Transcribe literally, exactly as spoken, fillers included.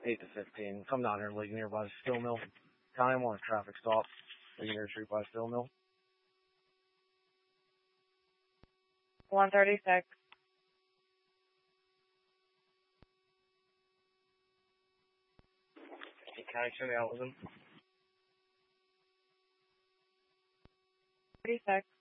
eight to fifteen. Come down here, Ligonier by the steel mill. County, I'm on a traffic stop. Ligonier Street by the steel mill. one thirty-six. County, County, Allison. thirty-six.